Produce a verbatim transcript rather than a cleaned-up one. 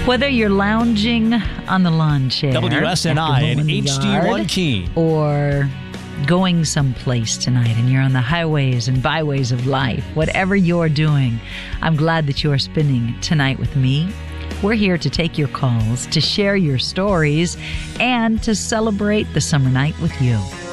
Whether you're lounging on the lawn chair, W S N I after and mowing the H D one yard, Keene. or going someplace tonight and you're on the highways and byways of life, whatever you're doing, I'm glad that you're spending tonight with me. We're here to take your calls, to share your stories, and to celebrate the summer night with you.